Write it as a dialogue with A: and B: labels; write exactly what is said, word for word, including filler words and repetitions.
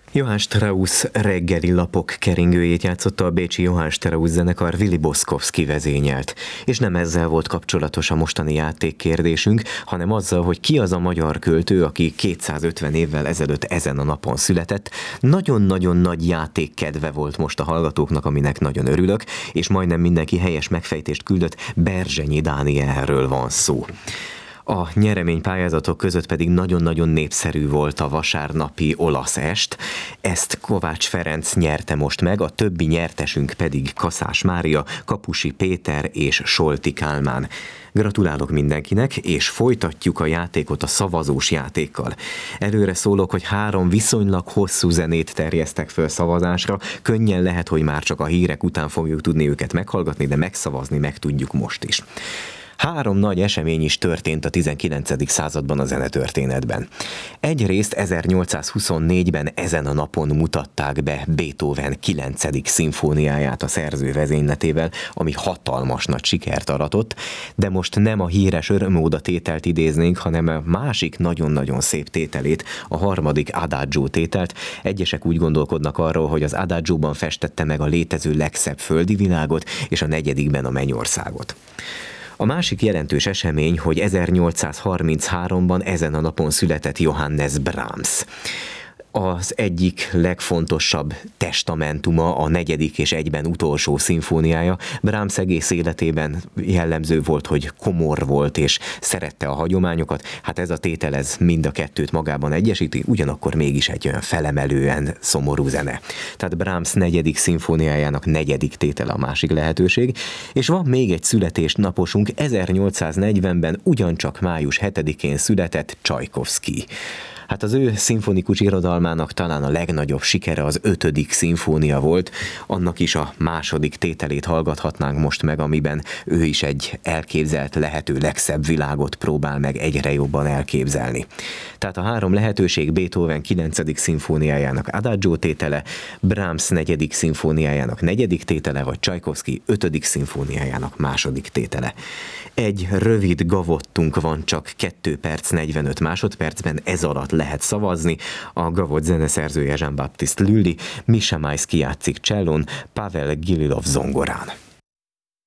A: Johann Strauss reggeli lapok keringőjét játszotta a bécsi Johann Strauss zenekar, Willy Boszkowski vezényelt. És nem ezzel volt kapcsolatos a mostani játékkérdésünk, hanem azzal, hogy ki az a magyar költő, aki kétszázötven évvel ezelőtt ezen a napon született. Nagyon-nagyon nagy játékkedve volt most a hallgatóknak, aminek nagyon örülök, és majdnem mindenki helyes megfejtést küldött, Berzsenyi Dánielről van szó. A nyereménypályázatok között pedig nagyon-nagyon népszerű volt a vasárnapi olasz est. Ezt Kovács Ferenc nyerte most meg, a többi nyertesünk pedig Kaszás Mária, Kapusi Péter és Solti Kálmán. Gratulálok mindenkinek, és folytatjuk a játékot a szavazós játékkal. Előre szólok, hogy három viszonylag hosszú zenét terjesztek föl szavazásra. Könnyen lehet, hogy már csak a hírek után fogjuk tudni őket meghallgatni, de megszavazni meg tudjuk most is. Három nagy esemény is történt a tizenkilencedik században a zenetörténetben. Egyrészt ezernyolcszázhuszonnégyben ezen a napon mutatták be Beethoven kilencedik szimfóniáját a szerző vezényletével, ami hatalmas nagy sikert aratott, de most nem a híres örömóda tételt idéznénk, hanem a másik nagyon-nagyon szép tételét, a harmadik Adagio tételt. Egyesek úgy gondolkodnak arról, hogy az Adagióban festette meg a létező legszebb földi világot, és a negyedikben a mennyországot. A másik jelentős esemény, hogy ezernyolcszázharmincháromban ezen a napon született Johannes Brahms. Az egyik legfontosabb testamentuma, a negyedik és egyben utolsó szimfóniája. Brahms egész életében jellemző volt, hogy komor volt és szerette a hagyományokat. Hát ez a tétel, ez mind a kettőt magában egyesíti, ugyanakkor mégis egy olyan felemelően szomorú zene. Tehát Brahms negyedik szimfóniájának negyedik tétele a másik lehetőség. És van még egy születésnaposunk, ezernyolcszáznegyvenben ugyancsak május hetedikén született Csajkovszky. Hát az ő szimfonikus irodalmának talán a legnagyobb sikere az ötödik szimfónia volt, annak is a második tételét hallgathatnánk most meg, amiben ő is egy elképzelt lehető legszebb világot próbál meg egyre jobban elképzelni. Tehát a három lehetőség: Beethoven kilencedik szimfóniájának Adagio tétele, Brahms negyedik szimfóniájának negyedik tétele, vagy Csajkovszky ötödik szimfóniájának második tétele. Egy rövid gavottunk van csak kettő perc negyvenöt másodpercben, ez alatt lehet szavazni. A gavot zeneszerzője Jean-Baptiste Lully, Misha Maisky játszik csellón, Pavel Gililov zongorán.